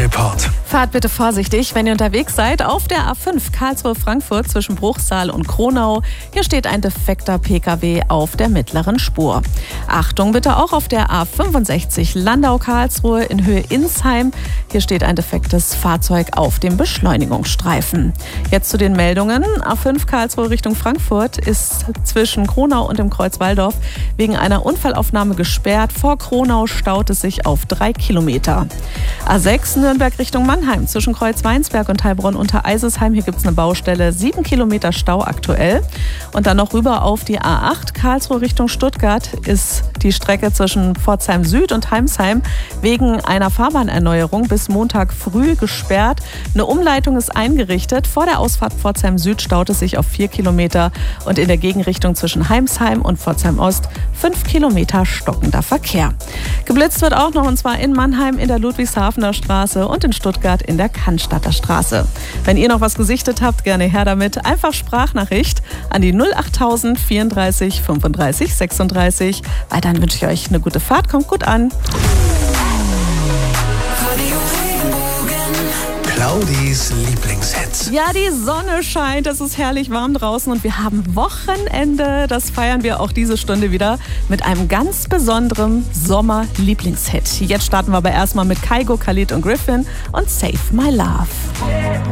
Report. Fahrt bitte vorsichtig, wenn ihr unterwegs seid. Auf der A5 Karlsruhe-Frankfurt zwischen Bruchsal und Kronau. Hier steht ein defekter Pkw auf der mittleren Spur. Achtung bitte auch auf der A65 Landau-Karlsruhe in Höhe Insheim. Hier steht ein defektes Fahrzeug auf dem Beschleunigungsstreifen. Jetzt zu den Meldungen. A5 Karlsruhe Richtung Frankfurt ist zwischen Kronau und dem Kreuz Walldorf wegen einer Unfallaufnahme gesperrt. Vor Kronau staut es sich auf 3 Kilometer. A6 Nürnberg Richtung Mannheim zwischen Kreuz Weinsberg und Heilbronn unter Eisesheim. Hier gibt es eine Baustelle, 7 Kilometer Stau aktuell. Und dann noch rüber auf die A8 Karlsruhe Richtung Stuttgart ist die Strecke zwischen Pforzheim Süd und Heimsheim wegen einer Fahrbahnerneuerung bis Montag früh gesperrt. Eine Umleitung ist eingerichtet. Vor der Ausfahrt Pforzheim Süd staut es sich auf 4 Kilometer und in der Gegenrichtung zwischen Heimsheim und Pforzheim Ost 5 Kilometer stockender Verkehr. Geblitzt wird auch noch, und zwar in Mannheim in der Ludwigshafener Straße und in Stuttgart in der Cannstatter Straße. Wenn ihr noch was gesichtet habt, gerne her damit. Einfach Sprachnachricht an die 08000 34 35 36. Weiterhin wünsche ich euch eine gute Fahrt. Kommt gut an. Claudis Lieblingshits. Ja, die Sonne scheint, es ist herrlich warm draußen und wir haben Wochenende. Das feiern wir auch diese Stunde wieder mit einem ganz besonderen Sommer-Lieblingshit. Jetzt starten wir aber erstmal mit Kygo, Khalid und Griffin und Save My Love.